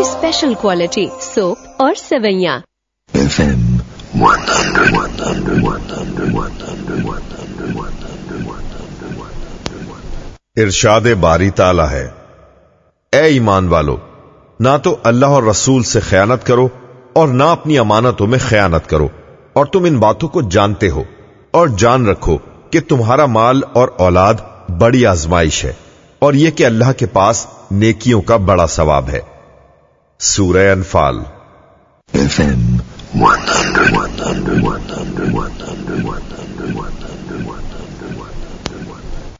की special quality soap और सेवैयां। FM 100. इरशाद बारी ताला है, ए ईमान वालो, ना तो अल्लाह और रसूल से खयानत करो और ना अपनी अमानतों में खयानत करो, और तुम इन बातों को जानते हो, और जान रखो कि तुम्हारा माल और औलाद बड़ी आजमाइश है, और यह कि अल्लाह के पास नेकियों का बड़ा सवाब है। सूरह अनफाल। FM 100.